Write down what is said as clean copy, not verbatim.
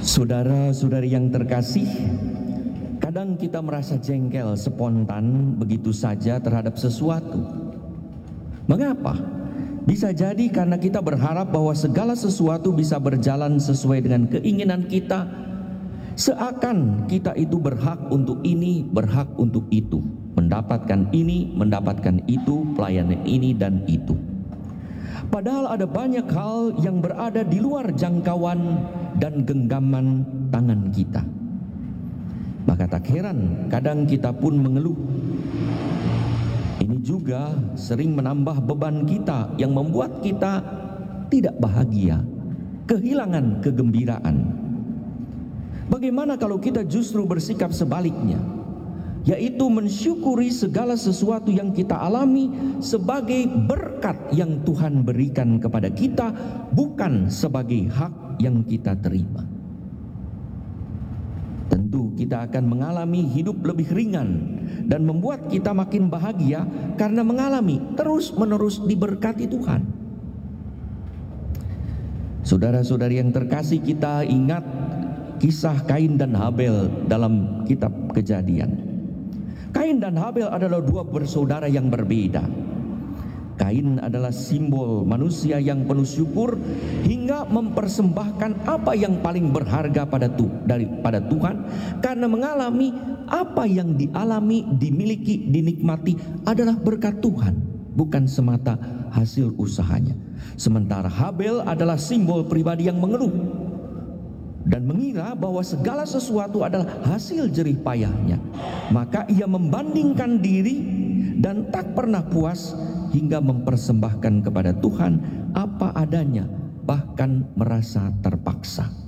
Saudara-saudari yang terkasih, kadang kita merasa jengkel spontan begitu saja terhadap sesuatu. Mengapa? Bisa jadi karena kita berharap bahwa segala sesuatu bisa berjalan sesuai dengan keinginan kita, seakan kita itu berhak untuk ini, berhak untuk itu, mendapatkan ini, mendapatkan itu, pelayanan ini dan itu. Padahal ada banyak hal yang berada di luar jangkauan dan genggaman tangan kita. Maka tak heran kadang kita pun mengeluh. Ini juga sering menambah beban kita yang membuat kita tidak bahagia, kehilangan kegembiraan. Bagaimana kalau kita justru bersikap sebaliknya, yaitu mensyukuri segala sesuatu yang kita alami sebagai berkat yang Tuhan berikan kepada kita, bukan sebagai hak yang kita terima. Tentu kita akan mengalami hidup lebih ringan dan membuat kita makin bahagia karena mengalami terus-menerus diberkati Tuhan. Saudara-saudari yang terkasih, kita ingat kisah Kain dan Habel dalam kitab Kejadian. Kain dan Habel adalah dua bersaudara yang berbeda. Kain adalah simbol manusia yang penuh syukur hingga mempersembahkan apa yang paling berharga daripada Tuhan, karena mengalami apa yang dialami, dimiliki, dinikmati adalah berkat Tuhan, bukan semata hasil usahanya. Sementara Habel adalah simbol pribadi yang mengeluh dan mengira bahwa segala sesuatu adalah hasil jerih payahnya. Maka ia membandingkan diri dan tak pernah puas hingga mempersembahkan kepada Tuhan apa adanya, bahkan merasa terpaksa.